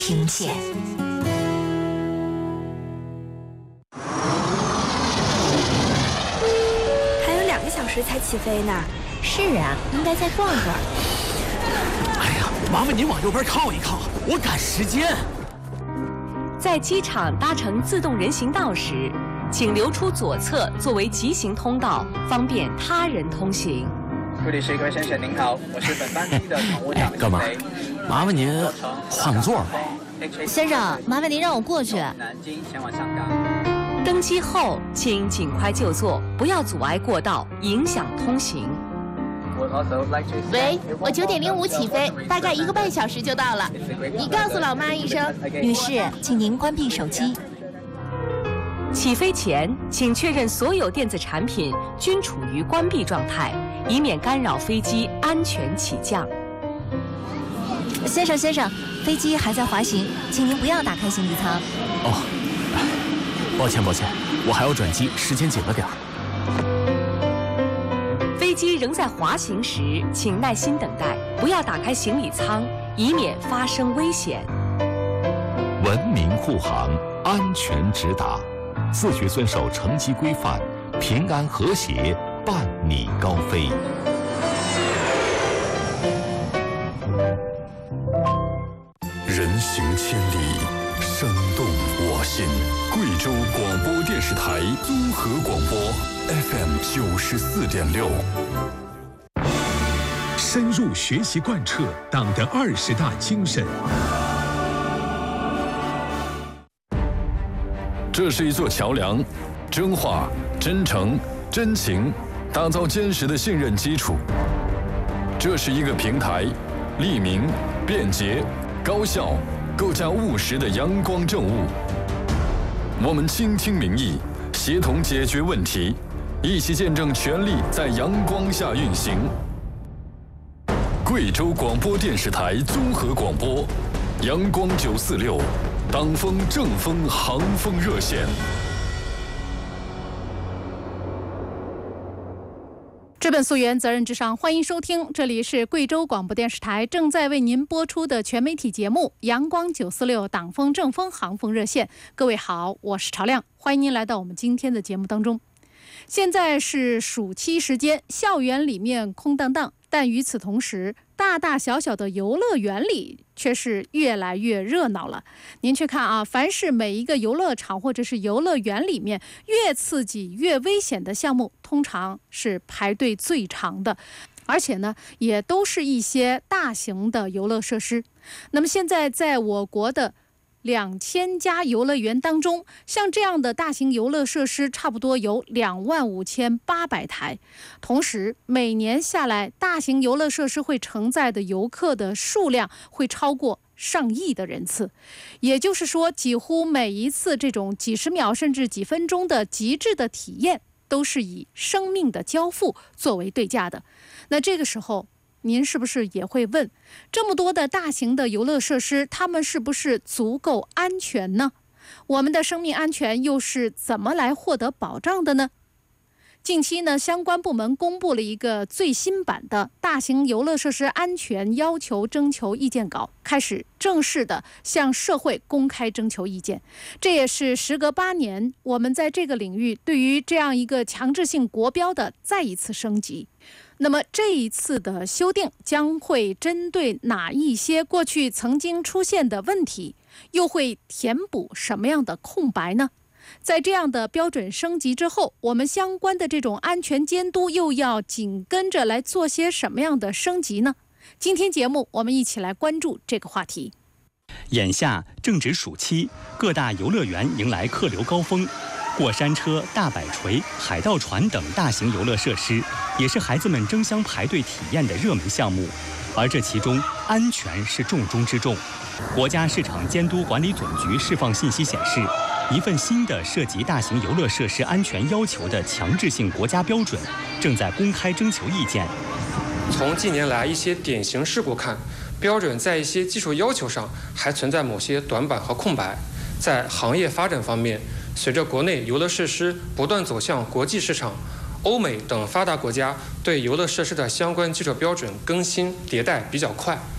听见。 还有2个小时才起飞呢。 是啊，应该再逛逛。 哎呀，麻烦您往右边靠一靠，我赶时间。 在机场搭乘自动人行道时，请留出左侧作为急行通道，方便他人通行。 布里斯，各位先生您好，我是本班机的乘务长。 干嘛？麻烦您换个座吧。 先生，麻烦您让我过去。 南京前往香港。 登机后，请尽快就座，不要阻碍过道，影响通行。 喂，我9点05起飞，大概1个半小时就到了。你告诉老妈一声。 女士，请您关闭手机。 起飞前，请确认所有电子产品均处于关闭状态，以免干扰飞机安全起降。 先生，飞机还在滑行，请您不要打开行李舱。 哦，抱歉，我还要转机，时间紧了点儿。 飞机仍在滑行时，请耐心等待，不要打开行李舱，以免发生危险。 文明护航，安全直达，自觉遵守乘机规范，平安和谐，伴你高飞。 人行千里，生动我心。贵州广播电视台综合广播 FM 94.6。 深入学习贯彻党的20大精神。 这是一座桥梁，真话、真诚、真情，打造坚实的信任基础。这是一个平台，利民、便捷、高效，构架务实的阳光政务。我们倾听民意，协同解决问题，一起见证权力在阳光下运行。贵州广播电视台综合广播，阳光946，党风政风航风热线。 资本溯源，责任至上，欢迎收听，这里是贵州广播电视台正在为您播出的全媒体节目《阳光946党风政风航风热线》。各位好，我是朝亮，欢迎您来到我们今天的节目当中。现在是暑期时间，校园里面空荡荡，但与此同时，大大小小的游乐园里却是越来越热闹了。您去看啊，凡是每一个游乐场或者是游乐园里面越刺激越危险的项目，通常是排队最长的，而且呢也都是一些大型的游乐设施。那么现在在我国的2000家游乐园当中，像这样的大型游乐设施差不多有25800台。同时每年下来，大型游乐设施会承载的游客的数量会超过上亿的人次。也就是说，几乎每一次这种几十秒甚至几分钟的极致的体验，都是以生命的交付作为对价的。那这个时候您是不是也会问，这么多的大型的游乐设施，它们是不是足够安全呢？我们的生命安全又是怎么来获得保障的呢？近期呢，相关部门公布了一个最新版的大型游乐设施安全要求征求意见稿，开始正式的向社会公开征求意见。这也是时隔8年，我们在这个领域对于这样一个强制性国标的再一次升级。那么这一次的修订将会针对哪一些过去曾经出现的问题，又会填补什么样的空白呢？在这样的标准升级之后，我们相关的这种安全监督又要紧跟着来做些什么样的升级呢？今天节目我们一起来关注这个话题。 眼下正值暑期，各大游乐园迎来客流高峰。过山车、大摆锤、海盗船等大型游乐设施，也是孩子们争相排队体验的热门项目。而这其中，安全是重中之重。国家市场监督管理总局释放信息显示，一份新的涉及大型游乐设施安全要求的强制性国家标准正在公开征求意见。 从近年来一些典型事故看，标准在一些技术要求上还存在某些短板和空白。在行业发展方面，随着国内游乐设施不断走向国际市场，欧美等发达国家对游乐设施的相关技术标准更新迭代比较快。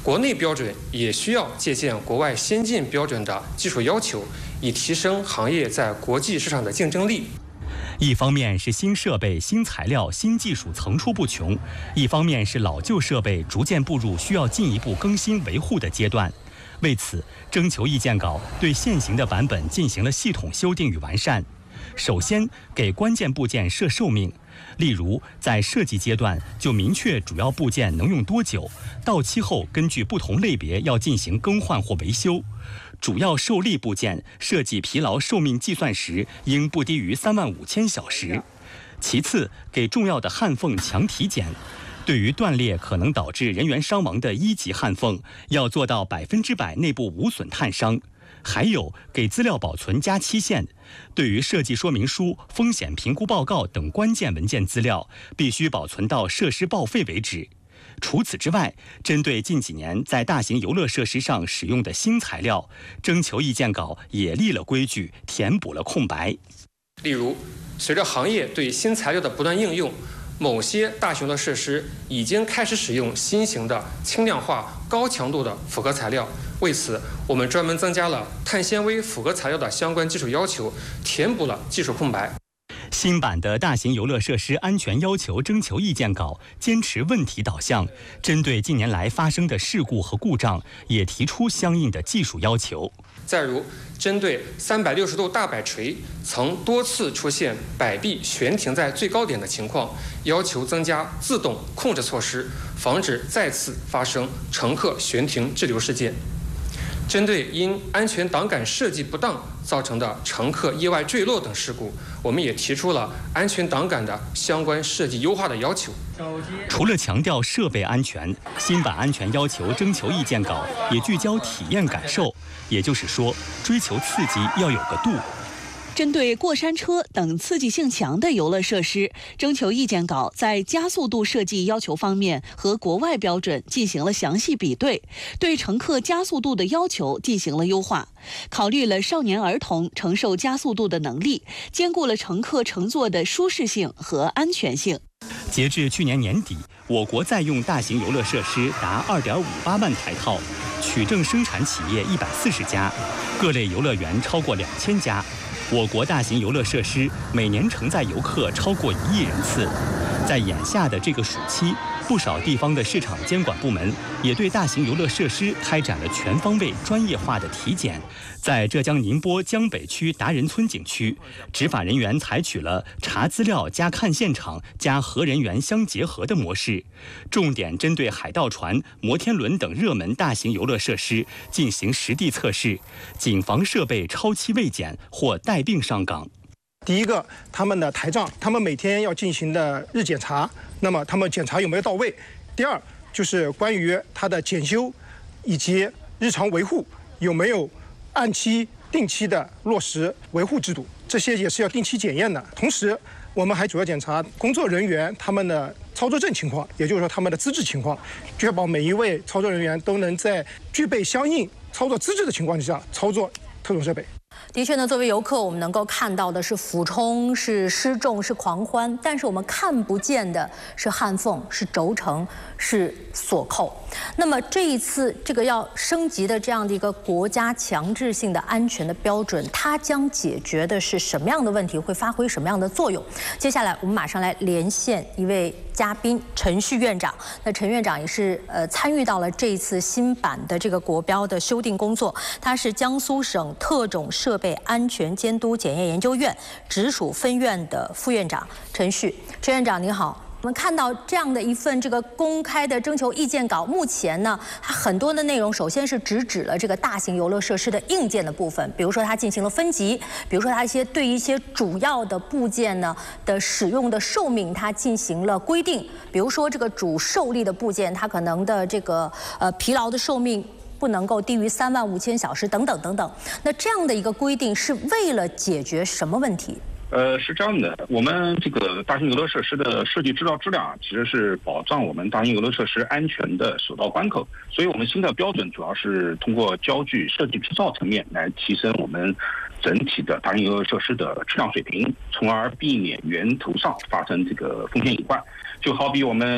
国内标准也需要借鉴国外先进标准的技术要求，以提升行业在国际市场的竞争力。 一方面是新设备、新材料、新技术层出不穷，一方面是老旧设备逐渐步入需要进一步更新维护的阶段。为此，征求意见稿对现行的版本进行了系统修订与完善。首先，给关键部件设寿命，例如在设计阶段就明确主要部件能用多久，到期后根据不同类别要进行更换或维修。主要受力部件设计疲劳寿命计算时应不低于35000小时。其次，给重要的焊缝强体检。对于断裂可能导致人员伤亡的1级焊缝，要做到100%内部无损碳伤。还有给资料保存加期限，对于设计说明书、风险评估报告等关键文件资料，必须保存到设施报废为止。除此之外，针对近几年在大型游乐设施上使用的新材料，征求意见稿也立了规矩，填补了空白。 例如，随着行业对新材料的不断应用，某些大型的设施已经开始使用新型的轻量化、高强度的复合材料。为此，我们专门增加了碳纤维复合材料的相关技术要求，填补了技术空白。 新版的大型游乐设施安全要求征求意见稿坚持问题导向，针对近年来发生的事故和故障，也提出相应的技术要求。 再如，针对360度大摆锤曾多次出现摆臂悬停在最高点的情况，要求增加自动控制措施，防止再次发生乘客悬停滞留事件。针对因安全挡杆设计不当造成的乘客意外坠落等事故，我们也提出了安全挡杆的相关设计优化的要求。 除了强调设备安全，新版安全要求征求意见稿也聚焦体验感受，也就是说，追求刺激要有个度。 针对过山车等刺激性强的游乐设施，征求意见稿在加速度设计要求方面和国外标准进行了详细比对，对乘客加速度的要求进行了优化，考虑了少年儿童承受加速度的能力，兼顾了乘客乘坐的舒适性和安全性。 截至去年年底，我国在用大型游乐设施达2.58万台套，取证生产企业140家，各类游乐园超过2000家。我国大型游乐设施每年承载游客超过1亿人次。在眼下的这个暑期，不少地方的市场监管部门也对大型游乐设施开展了全方位专业化的体检。在浙江宁波江北区达人村景区，执法人员采取了查资料加看现场加和人员相结合的模式，重点针对海盗船、摩天轮等热门大型游乐设施进行实地测试，谨防设备超期未检或带病上岗。 第一个，他们的台账，他们每天要进行的日检查，那么他们检查有没有到位？第二，就是关于它的检修以及日常维护有没有按期、定期的落实维护制度，这些也是要定期检验的。同时，我们还主要检查工作人员他们的操作证情况，也就是说他们的资质情况，确保每一位操作人员都能在具备相应操作资质的情况下操作特种设备。 的确呢，作为游客，我们能够看到的是俯冲、是失重、是狂欢，但是我们看不见的是焊缝、是轴承、是锁扣。那么这一次这个要升级的这样的一个国家强制性的安全的标准，它将解决的是什么样的问题？会发挥什么样的作用？接下来我们马上来连线一位嘉宾，陈旭院长。那陈院长也是参与到了这一次新版的这个国标的修订工作，他是江苏省特种设备安全监督检验研究院直属分院的副院长陈旭。陈院长您好。我们看到这样的一份这个公开的征求意见稿，目前呢，它很多的内容首先是直指了这个大型游乐设施的硬件的部分，比如说它进行了分级，比如说它对一些主要的部件呢的使用的寿命它进行了规定，比如说这个主受力的部件，它可能的这个疲劳的寿命不能够低于35000小时等等等等。那这样的一个规定是为了解决什么问题？ 是这样的，我们这个大型游乐设施的设计制造质量其实是保障我们大型游乐设施安全的首道关口，所以我们新的标准主要是通过焦距设计制造层面来提升我们整体的大型游乐设施的质量水平，从而避免源头上发生这个风险隐患。就好比我们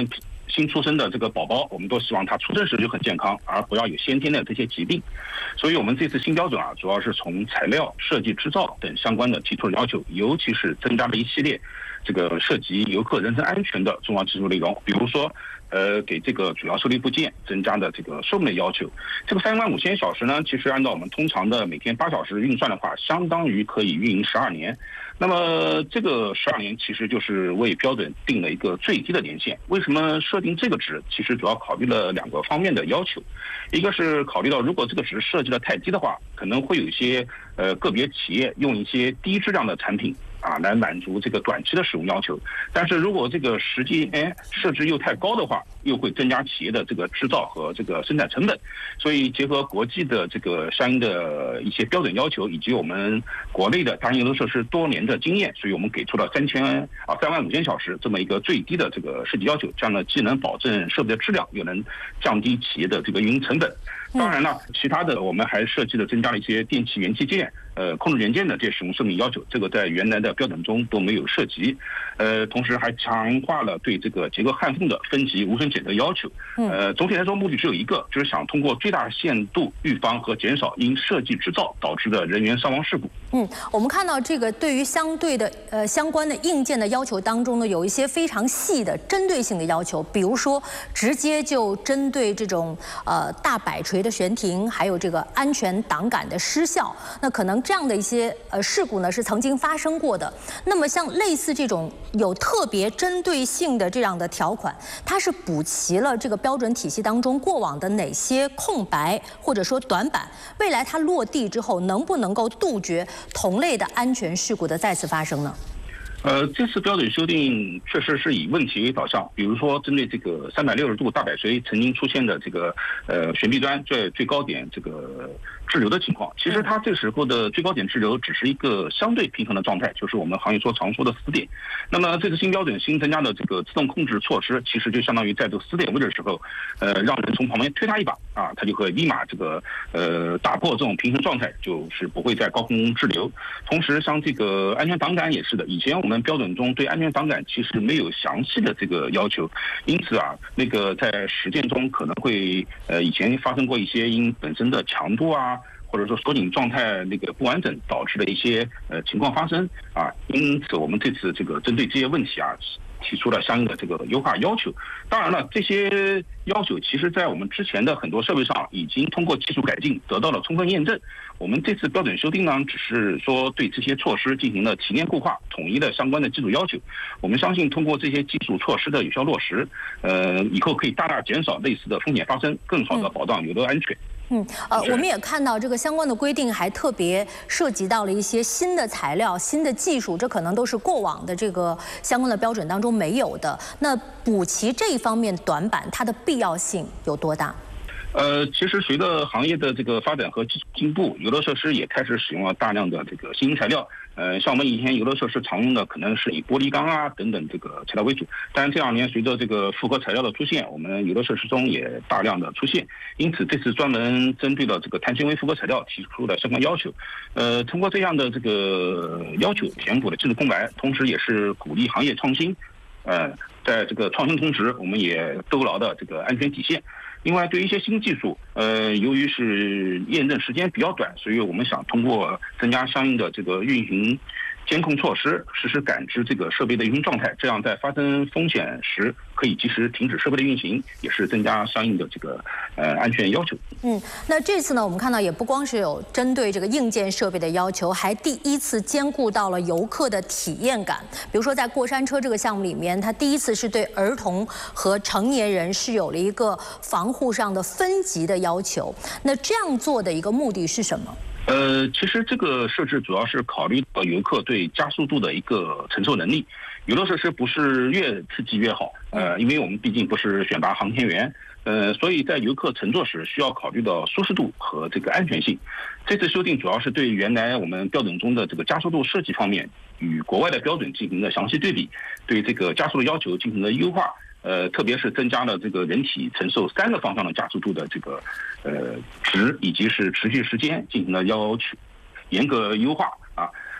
新出生的这个宝宝，我们都希望他出生时就很健康，而不要有先天的这些疾病。所以我们这次新标准啊，主要是从材料、设计、制造等相关的提出了要求，尤其是增加了一系列这个涉及游客人身安全的重要技术内容，比如说给这个主要受力部件增加的这个寿命的要求。这个35000小时呢，其实按照我们通常的每天8小时运算的话，相当于可以运营12年。那么这个12年其实就是为标准定了一个最低的年限。为什么设定这个值？其实主要考虑了2个方面的要求，一个是考虑到如果这个值设计的太低的话，可能会有一些个别企业用一些低质量的产品来满足这个短期的使用要求，但是如果这个实际设置又太高的话，又会增加企业的这个制造和这个生产成本。所以结合国际的这个相应的一些标准要求，以及我们国内的大型游乐设施多年的经验，所以我们给出了35000小时这么一个最低的这个设计要求，这样呢既能保证设备的质量，又能降低企业的这个运营成本。当然了，其他的我们还设计了增加了一些电气元器件、控制元件的这些使用寿命要求，这个在原来的标准中都没有涉及。同时还强化了对这个结构焊缝的分级无损检测要求。总体来说，目的只有一个，就是想通过最大限度预防和减少因设计制造导致的人员伤亡事故。 我们看到这个对于相关的硬件的要求当中呢，有一些非常细的针对性的要求，比如说直接就针对这种大摆锤的悬停，还有这个安全挡杆的失效，那可能这样的一些事故呢是曾经发生过的。那么像类似这种有特别针对性的这样的条款，它是补齐了这个标准体系当中过往的哪些空白或者说短板？未来它落地之后，能不能够杜绝同类的安全事故的再次发生呢？ 这次标准修订确实是以问题为导向，比如说针对这个360度大摆锤曾经出现的这个悬臂端在最高点这个滞留的情况，其实它这时候的最高点滞留只是一个相对平衡的状态，就是我们行业常说的死点。那么这次新标准新增加的这个自动控制措施，其实就相当于在这个死点位置的时候，让人从旁边推他一把他就会立马这个打破这种平衡状态，就是不会在高空滞留。同时像这个安全挡杆也是的，以前我们标准中对安全挡杆其实没有详细的这个要求，因此那个在实践中可能会以前发生过一些因本身的强度或者说锁紧状态那个不完整导致的一些情况发生因此我们这次这个针对这些问题提出了相应的这个优化要求。当然了，这些要求其实在我们之前的很多设备上已经通过技术改进得到了充分验证。我们这次标准修订呢，只是说对这些措施进行了提炼固化，统一了相关的技术要求。我们相信通过这些技术措施的有效落实，以后可以大大减少类似的风险发生，更好的保障游乐安全。 我们也看到这个相关的规定还特别涉及到了一些新的材料、新的技术，这可能都是过往的这个相关的标准当中没有的。那补齐这一方面短板，它的必要性有多大？ 其实随着行业的这个发展和技术进步，游乐设施也开始使用了大量的这个新型材料。像我们以前游乐设施常用的可能是以玻璃钢等等这个材料为主，但这2年随着这个复合材料的出现，我们游乐设施中也大量的出现。因此这次专门针对了这个碳纤维复合材料提出了相关要求。通过这样的这个要求填补了技术空白，同时也是鼓励行业创新。在这个创新同时，我们也兜牢的这个安全底线。另外，对于一些新技术，由于是验证时间比较短，所以我们想通过增加相应的这个运行监控措施，实时感知这个设备的运行状态，这样在发生风险时可以及时停止设备的运行，也是增加相应的这个安全要求。 那这次呢，我们看到也不光是有针对这个硬件设备的要求，还第一次兼顾到了游客的体验感。比如说在过山车这个项目里面，它第一次是对儿童和成年人是有了一个防护上的分级的要求。那这样做的一个目的是什么？ 其实这个设置主要是考虑到游客对加速度的一个承受能力。游乐设施不是越刺激越好，因为我们毕竟不是选拔航天员，所以在游客乘坐时需要考虑到舒适度和这个安全性。这次修订主要是对原来我们标准中的这个加速度设计方面与国外的标准进行了详细对比，对这个加速的要求进行了优化。特别是增加了这个人体承受3个方向的加速度的这个值，以及是持续时间进行了要求，严格优化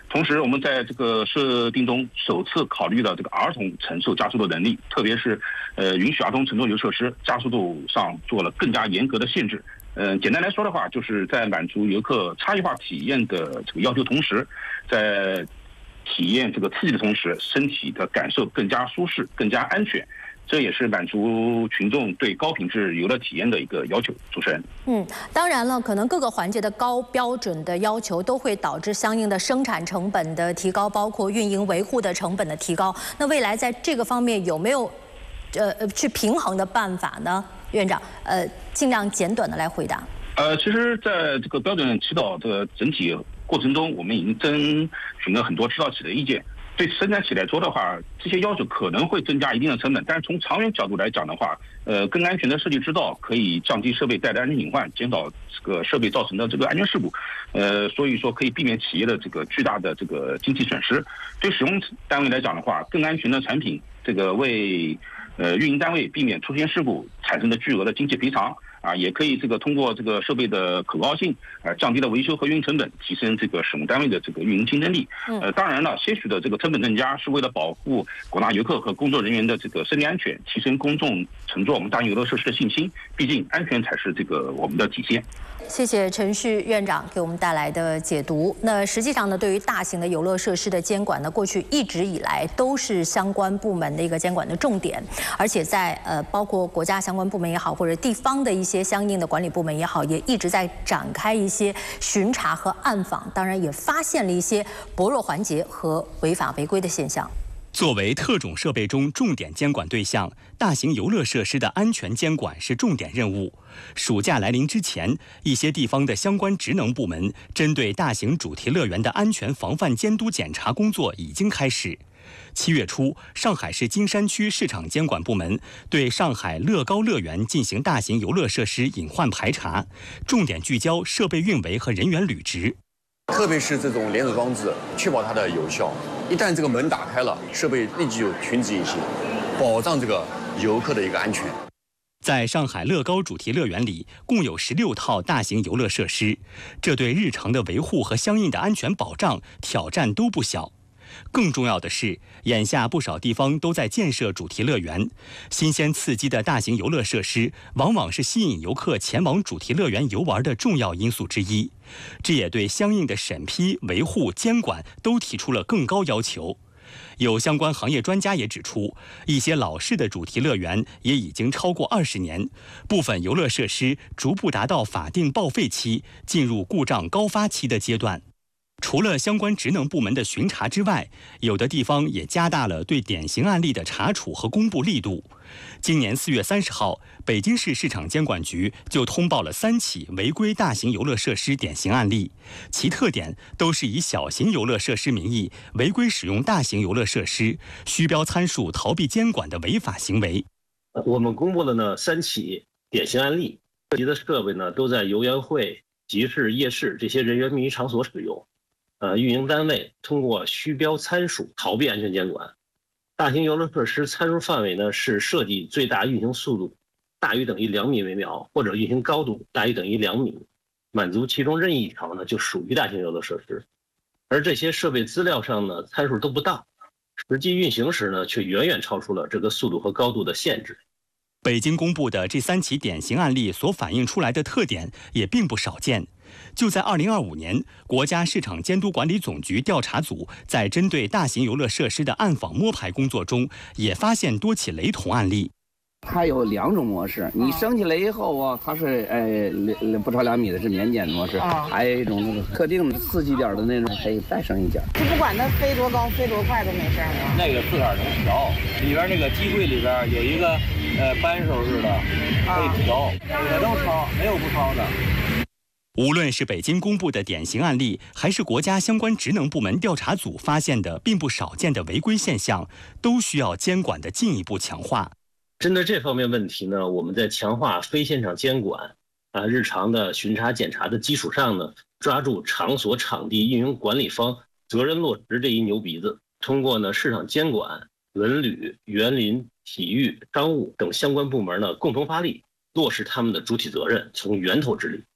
同时，我们在这个设定中首次考虑了这个儿童承受加速度能力，特别是允许儿童乘坐游乐设施加速度上做了更加严格的限制。简单来说的话，就是在满足游客差异化体验的这个要求同时，在体验这个刺激的同时，身体的感受更加舒适、更加安全。这也是满足群众对高品质游乐体验的一个要求。主持人， 当然了，可能各个环节的高标准的要求都会导致相应的生产成本的提高，包括运营维护的成本的提高。那未来在这个方面有没有去平衡的办法呢？院长，尽量简短的来回答。 其实，在这个标准起草的整体过程中，我们已经征询了很多制造企的意见。对生产企来说的话，这些要求可能会增加一定的成本，但是从长远角度来讲的话，更安全的设计制造可以降低设备带来的安全隐患，减少这个设备造成的这个安全事故，所以说可以避免企业的这个巨大的这个经济损失。对使用单位来讲的话，更安全的产品，这个为运营单位避免出现事故产生的巨额的经济赔偿。也可以这个通过这个设备的可靠性，降低了维修和运营成本，提升这个使用单位的这个运营竞争力。当然了，些许的这个成本增加是为了保护广大游客和工作人员的这个生命安全，提升公众乘坐我们大型游乐设施的信心。毕竟安全才是这个我们的底线。 谢谢陈旭院长给我们带来的解读。那实际上呢，对于大型的游乐设施的监管呢，过去一直以来都是相关部门的一个监管的重点，而且在包括国家相关部门也好，或者地方的一些相应的管理部门也好，也一直在展开一些巡查和暗访，当然也发现了一些薄弱环节和违法违规的现象。 作为特种设备中重点监管对象，大型游乐设施的安全监管是重点任务。暑假来临之前，一些地方的相关职能部门针对大型主题乐园的安全防范监督检查工作已经开始。7月初，上海市金山区市场监管部门对上海乐高乐园进行大型游乐设施隐患排查，重点聚焦设备运维和人员履职。 特别是这种连锁装置，确保它的有效。一旦这个门打开了，设备立即就停止运行，保障这个游客的一个安全。 在上海乐高主题乐园里，共有16套大型游乐设施，这对日常的维护和相应的安全保障挑战都不小。更重要的是，眼下不少地方都在建设主题乐园，新鲜刺激的大型游乐设施往往是吸引游客前往主题乐园游玩的重要因素之一，这也对相应的审批、维护、监管都提出了更高要求。有相关行业专家也指出，一些老式的主题乐园也已经超过20年，部分游乐设施逐步达到法定报废期，进入故障高发期的阶段。除了相关职能部门的巡查之外，有的地方也加大了对典型案例的查处和公布力度。今年4月30号，北京市市场监管局就通报了3起违规大型游乐设施典型案例，其特点都是以小型游乐设施名义违规使用大型游乐设施，虚标参数逃避监管的违法行为。 我们公布了呢3起典型案例，涉及的设备呢都在游园会、集市、夜市这些人员密集场所使用。运营单位通过虚标参数逃避安全监管。大型游乐设施参数范围呢是设计最大运行速度大于等于2米每秒，或者运行高度大于等于2米，满足其中任意一条呢就属于大型游乐设施。而这些设备资料上呢参数都不到，实际运行时呢却远远超出了这个速度和高度的限制。 北京公布的这3起典型案例所反映出来的特点也并不少见。就在2025年，国家市场监督管理总局调查组在针对大型游乐设施的暗访摸排工作中，也发现多起雷同案例。 它有2种模式，你升起来以后啊，它是不超2米的是免检模式，还有一种那个特定的刺激点的那种可以再升一点。 就不管它飞多高、飞多快都没事吗？ 那个自个儿能调，里边那个机柜里边有一个扳手似的，可以调，也都超，没有不超的。 无论是北京公布的典型案例，还是国家相关职能部门调查组发现的并不少见的违规现象，都需要监管的进一步强化。 针对这方面问题呢，我们在强化非现场监管日常的巡查检查的基础上呢，抓住场所场地运营管理方责任落实这一牛鼻子，通过呢市场监管、文旅、园林、体育、商务等相关部门呢共同发力，落实他们的主体责任，从源头治理。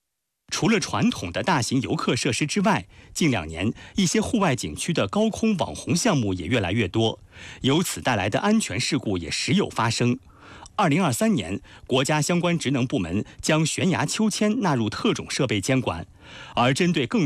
除了传统的大型游客设施之外，近2年一些户外景区的高空网红项目也越来越多，由此带来的安全事故也时有发生。2023年，国家相关职能部门将悬崖秋千纳入特种设备监管，而针对更